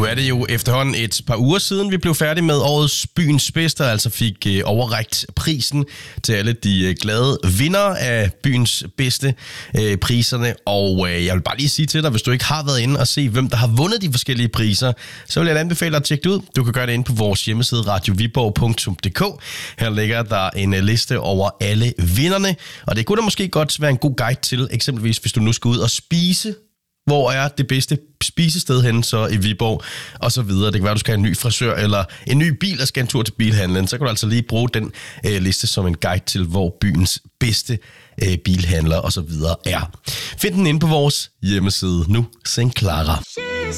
Nu er det jo efterhånden et par uger siden, vi blev færdige med årets Byens Bedste, altså fik overrækt prisen til alle de glade vindere af Byens Bedste priserne. Og jeg vil bare lige sige til dig, hvis du ikke har været inde og se, hvem der har vundet de forskellige priser, så vil jeg anbefale dig at tjekke det ud. Du kan gøre det inde på vores hjemmeside radioviborg.dk. Her ligger der en liste over alle vinderne, og det kunne da måske godt være en god guide til, eksempelvis hvis du nu skal ud og spise. Hvor er det bedste spisested henne så i Viborg, og så videre. Det kan være, du skal have en ny frisør eller en ny bil og skal en tur til bilhandlen. Så kan du altså lige bruge den liste som en guide til, hvor byens bedste bilhandler og så videre er. Find den inde på vores hjemmeside nu. Sin Clara.